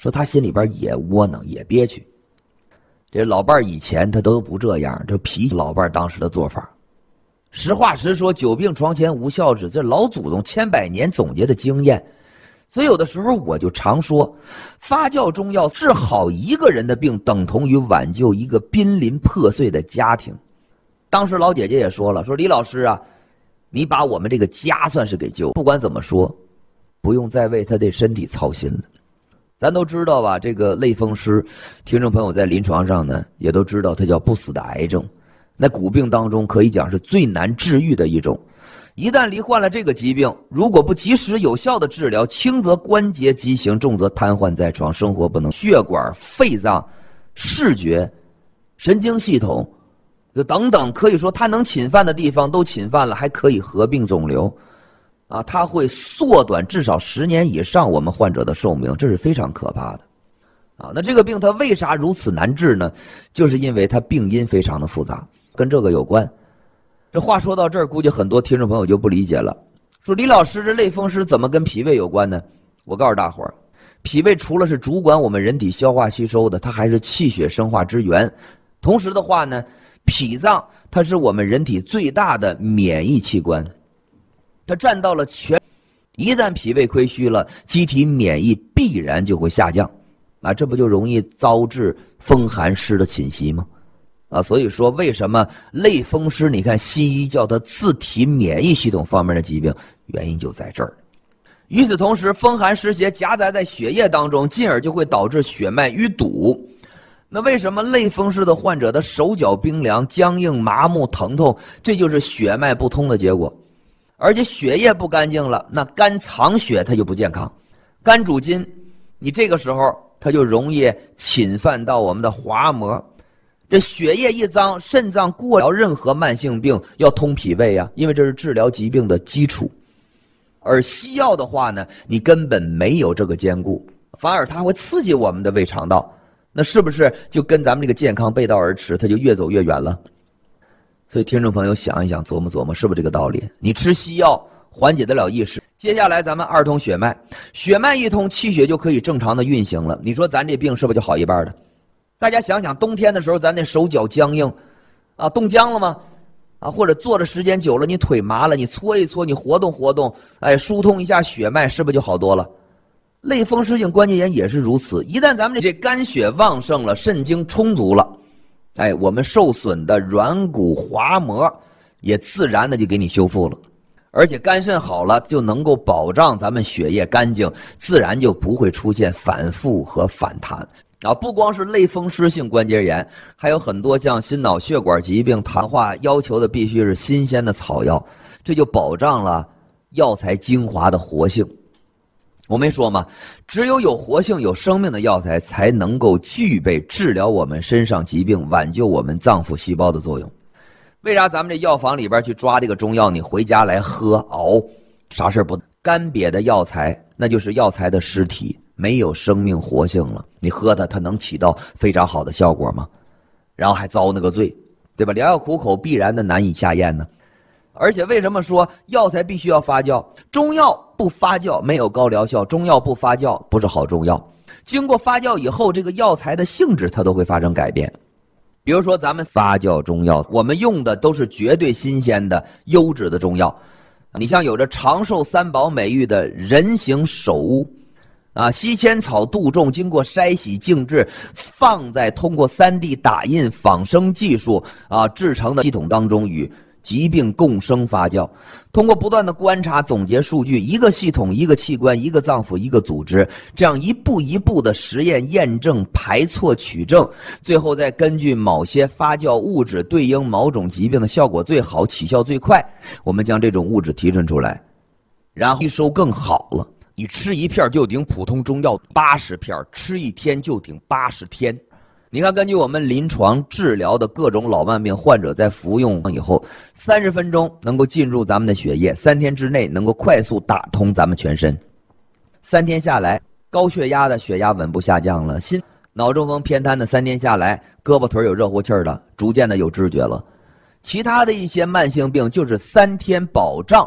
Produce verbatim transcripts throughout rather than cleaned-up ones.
说他心里边也窝囊也憋屈。这老伴儿以前他都不这样，这脾气老伴儿当时的做法。实话实说，久病床前无孝子，这老祖宗千百年总结的经验。所以有的时候我就常说，发酵中药治好一个人的病，等同于挽救一个濒临破碎的家庭。当时老姐姐也说了，说李老师啊，你把我们这个家算是给救。不管怎么说，不用再为他的身体操心了。咱都知道吧，这个类风湿，听众朋友在临床上呢也都知道，它叫不死的癌症。那骨病当中可以讲是最难治愈的一种。一旦罹患了这个疾病，如果不及时有效的治疗，轻则关节畸形，重则瘫痪在床，生活不能，血管、肺脏、视觉、神经系统等等，可以说它能侵犯的地方都侵犯了，还可以合并肿瘤啊，它会缩短至少十年以上我们患者的寿命，这是非常可怕的啊。那这个病它为啥如此难治呢？就是因为它病因非常的复杂，跟这个有关。这话说到这儿，估计很多听众朋友就不理解了，说李老师，这类风湿怎么跟脾胃有关呢？我告诉大伙儿，脾胃除了是主管我们人体消化吸收的，它还是气血生化之源。同时的话呢，脾脏它是我们人体最大的免疫器官，它占到了全，一旦脾胃亏虚了，机体免疫必然就会下降啊，这不就容易遭致风寒湿的侵袭吗？啊，所以说为什么类风湿，你看西医叫它自体免疫系统方面的疾病，原因就在这儿。与此同时，风寒湿邪夹杂在血液当中，进而就会导致血脉淤堵。那为什么类风湿的患者的手脚冰凉、僵硬、麻木、疼痛？这就是血脉不通的结果。而且血液不干净了，那肝藏血它就不健康。肝主筋，你这个时候它就容易侵犯到我们的滑膜。这血液一脏，肾脏过疗任何慢性病要通脾胃啊，因为这是治疗疾病的基础。而西药的话呢，你根本没有这个兼顾，反而它会刺激我们的胃肠道，那是不是就跟咱们这个健康背道而驰，它就越走越远了？所以听众朋友想一想，琢磨琢磨，是不是这个道理？你吃西药缓解得了一时，接下来咱们二通血脉，血脉一通，气血就可以正常的运行了。你说咱这病是不是就好一半的？大家想想，冬天的时候咱那手脚僵硬啊，冻僵了吗？啊，或者坐着时间久了，你腿麻了，你搓一搓，你活动活动，哎，疏通一下血脉，是不是就好多了？类风湿性关节炎也是如此，一旦咱们这肝血旺盛了，肾精充足了，哎，我们受损的软骨滑膜也自然的就给你修复了，而且肝肾好了，就能够保障咱们血液干净，自然就不会出现反复和反弹。啊，不光是类风湿性关节炎，还有很多像心脑血管疾病、糖化要求的必须是新鲜的草药，这就保障了药材精华的活性。我没说吗？只有有活性、有生命的药材，才能够具备治疗我们身上疾病、挽救我们脏腑细胞的作用。为啥咱们这药房里边去抓这个中药，你回家来喝熬，啥事不？干瘪的药材，那就是药材的尸体，没有生命活性了。你喝它，它能起到非常好的效果吗？然后还遭那个罪，对吧？良药苦口，必然的难以下咽呢。而且为什么说药材必须要发酵？中药不发酵没有高疗效，中药不发酵不是好中药。经过发酵以后，这个药材的性质它都会发生改变。比如说咱们发酵中药，我们用的都是绝对新鲜的优质的中药。你像有着长寿三宝美誉的人形首乌啊，西千草、杜仲经过筛洗静置，放在通过 三 D 打印仿生技术啊制成的系统当中，与疾病共生发酵，通过不断的观察总结数据，一个系统、一个器官、一个脏腑、一个组织，这样一步一步的实验验证、排错取证，最后再根据某些发酵物质对应某种疾病的效果最好、起效最快，我们将这种物质提纯出来，然后吸收更好了。你吃一片就顶普通中药八十片，吃一天就顶八十天。你看，根据我们临床治疗的各种老慢病患者，在服用以后，三十分钟能够进入咱们的血液，三天之内能够快速打通咱们全身。三天下来，高血压的血压稳步下降了，心脑中风偏瘫的三天下来，胳膊腿有热乎气儿的，逐渐的有知觉了。其他的一些慢性病就是三天保障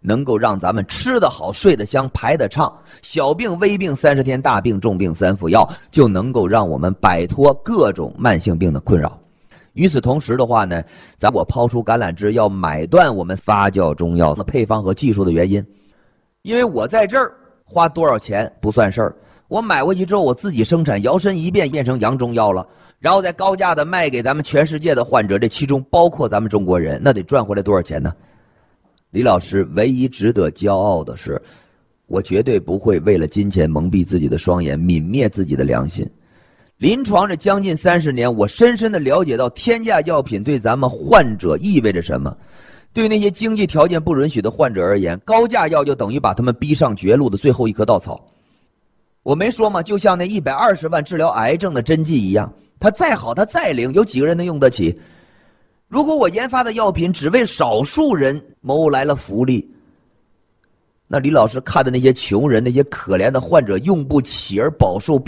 能够让咱们吃得好、睡得香、排得畅，小病、微病三十天，大病、重病三服药，就能够让我们摆脱各种慢性病的困扰。与此同时的话呢，咱我抛出橄榄枝要买断我们发酵中药的配方和技术的原因，因为我在这儿花多少钱不算事儿，我买回去之后我自己生产，摇身一变变成洋中药了，然后再高价的卖给咱们全世界的患者，这其中包括咱们中国人，那得赚回来多少钱呢？李老师唯一值得骄傲的是，我绝对不会为了金钱蒙蔽自己的双眼，泯灭自己的良心。临床这将近三十年，我深深的了解到天价药品对咱们患者意味着什么。对那些经济条件不允许的患者而言，高价药就等于把他们逼上绝路的最后一棵稻草。我没说吗？就像那一百二十万治疗癌症的针剂一样，它再好，它再灵，有几个人能用得起？如果我研发的药品只为少数人谋来了福利，那李老师看的那些穷人、那些可怜的患者用不起而饱受病